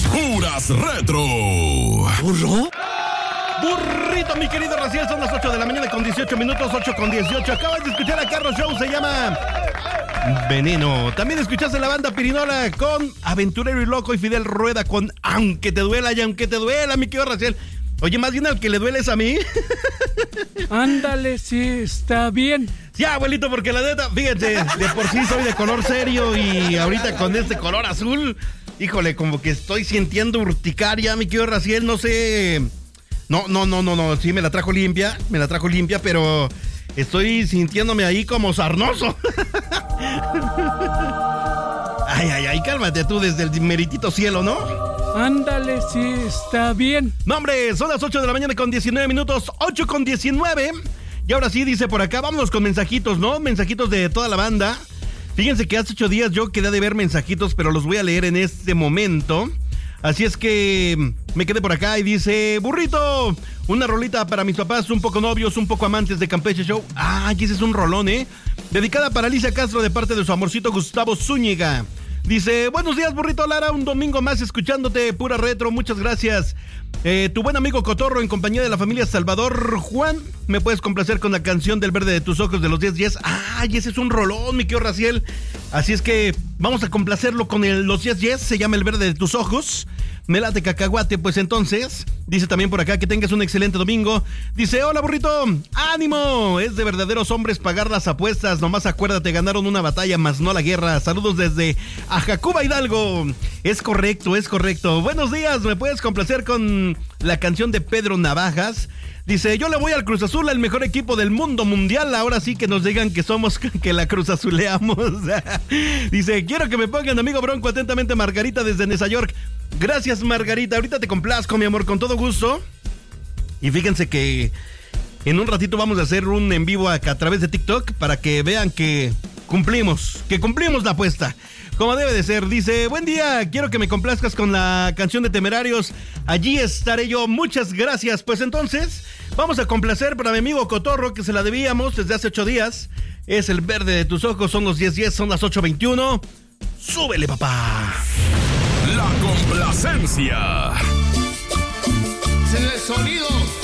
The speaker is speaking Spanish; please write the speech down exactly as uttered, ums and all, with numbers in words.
Puras Retro. ¿Burro? Burrito, mi querido Raciel, son las ocho de la mañana con dieciocho minutos, ocho con dieciocho. Acabas de escuchar a Carlos Show, se llama Veneno. También escuchaste la banda Pirinola con Aventurero y Loco y Fidel Rueda con Aunque te duela y aunque te duela, mi querido Raciel. Oye, más bien al que le duele es a mí. Ándale, sí, está bien. Sí, abuelito, porque la neta, fíjate, de por sí soy de color serio y ahorita con este color azul, híjole, como que estoy sintiendo urticaria, mi querido Raciel, no sé... No, no, no, no, no, sí me la trajo limpia, me la trajo limpia, pero estoy sintiéndome ahí como sarnoso. Ay, ay, ay, cálmate tú desde el meritito cielo, ¿no? Ándale, sí, está bien. No, hombre, son las ocho de la mañana con diecinueve minutos, ocho con diecinueve. Y ahora sí, dice por acá, vámonos con mensajitos, ¿no? Mensajitos de toda la banda. Fíjense que hace ocho días yo quedé de ver mensajitos, pero los voy a leer en este momento. Así es que me quedé por acá y dice, burrito, una rolita para mis papás, un poco novios, un poco amantes de Campeche Show. Ah, ese es un rolón, ¿eh? Dedicada para Alicia Castro de parte de su amorcito Gustavo Zúñiga. Dice, buenos días, burrito Lara, un domingo más escuchándote, pura retro, muchas gracias. Eh, tu buen amigo Cotorro en compañía de la familia Salvador Juan, ¿me puedes complacer con la canción del Verde de tus Ojos de los diez diez? Ay, ese es un rolón, mi querido Raciel. Así es que vamos a complacerlo con el, los diez diez, se llama El Verde de tus Ojos. Me late cacahuate, pues entonces, dice también por acá que tengas un excelente domingo. Dice, hola burrito, ánimo, es de verdaderos hombres pagar las apuestas, nomás acuérdate, ganaron una batalla, más no la guerra. Saludos desde Ajacuba, Hidalgo. Es correcto, es correcto. Buenos días, ¿me puedes complacer con la canción de Pedro Navajas? Dice, yo le voy al Cruz Azul, el mejor equipo del mundo mundial. Ahora sí que nos digan que somos, que la Cruz Azuleamos. Dice, quiero que me pongan amigo Bronco, atentamente Margarita desde Nueva York. Gracias, Margarita, ahorita te complazco, mi amor, con todo gusto. Y fíjense que en un ratito vamos a hacer un en vivo acá a través de TikTok para que vean que cumplimos, que cumplimos la apuesta. Como debe de ser, dice, buen día, quiero que me complazcas con la canción de Temerarios, allí estaré yo, muchas gracias. Pues entonces, vamos a complacer para mi amigo Cotorro, que se la debíamos desde hace ocho días, es El Verde de tus Ojos, son los diez diez, son las ocho veintiuno, súbele papá. La complacencia. Es el sonido